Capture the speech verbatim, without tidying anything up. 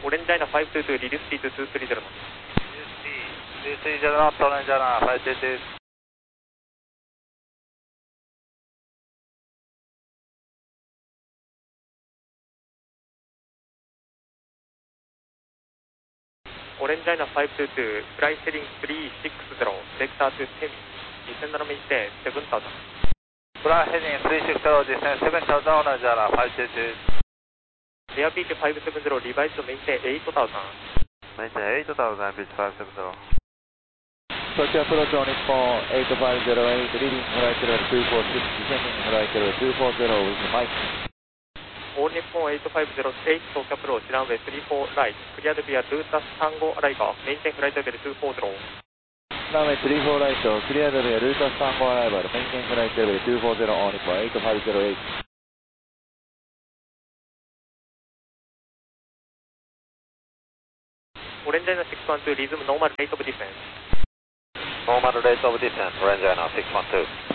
オレンジアイナファイブツーツー、リリースピードツースリーゼロ。 リリースピードノット、オレンジアイナファイブツーツー。 オレンジアイナファイブツーツー、フライヘディングスリーシックスゼロ、ベクタートゥセミ、ディセンドの右手、セブンタウザン。 フライヘディングスリーシックスゼロ、ディセンセブンタウザン、オレンジアイナファイブツーツー。 エアピーチファイブセブンゼロ、リバイスドメインテンエイトタウザン。 メインテンエイトタウザン、ピッチファイブセブンゼロ。 東京アプローチオン日本エイトファイブゼロエイト、リーディングフライトレベルツーフォーシックス、ディセンディングフライトレベルツーフォーゼロ、ウィズマイク。 オール日本エイトファイブゼロエイト、東京アプローチ、ランウェイスリーフォーライト、クリアデビアルータスさんごアライバー、メインテンフライトレベルツーフォーゼロ。 ランウェイスリーフォーライト、クリアデビアルータスさんごアライバル、メインテンフライトレベルツーフォーゼロ、オン日本エイトファイブゼロエイト。 オレンジアイナシックスワンツー、リズムノーマルレートオブディフェンス。 ノーマルレートオブディセント、オレンジアイナシックスワンツー。